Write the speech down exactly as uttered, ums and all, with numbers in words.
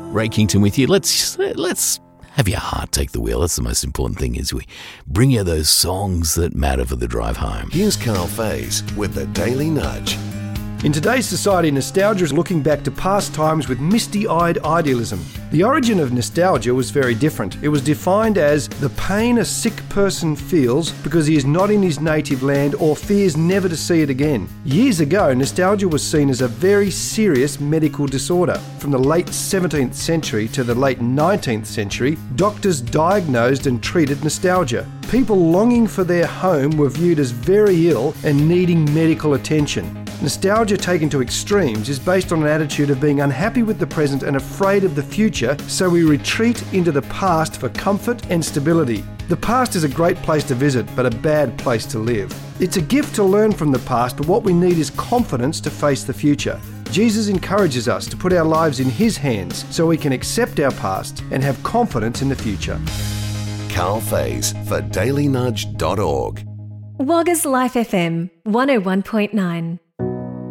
Ray Kington with you. Let's let's have your heart take the wheel. That's the most important thing, is we bring you those songs that matter for the drive home. Here's Carl Faze with the Daily Nudge. In today's society, nostalgia is looking back to past times with misty-eyed idealism. The origin of nostalgia was very different. It was defined as the pain a sick person feels because he is not in his native land or fears never to see it again. Years ago, nostalgia was seen as a very serious medical disorder. From the late seventeenth century to the late nineteenth century, doctors diagnosed and treated nostalgia. People longing for their home were viewed as very ill and needing medical attention. Nostalgia taken to extremes is based on an attitude of being unhappy with the present and afraid of the future, so we retreat into the past for comfort and stability. The past is a great place to visit, but a bad place to live. It's a gift to learn from the past, but what we need is confidence to face the future. Jesus encourages us to put our lives in His hands so we can accept our past and have confidence in the future. Carl Faze for daily nudge dot org. Wagga's Life F M one oh one point nine.